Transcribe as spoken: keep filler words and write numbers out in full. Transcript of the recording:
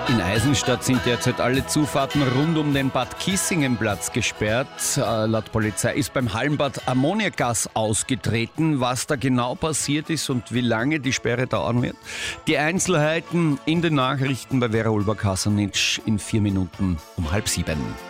In Eisenstadt sind derzeit alle Zufahrten rund um den Bad Kissingenplatz gesperrt. Äh, laut Polizei ist beim Hallenbad Ammoniakgas ausgetreten. Was da genau passiert ist und wie lange die Sperre dauern wird? Die Einzelheiten in den Nachrichten bei Vera Ulbach-Hassanitsch in vier Minuten um halb sieben.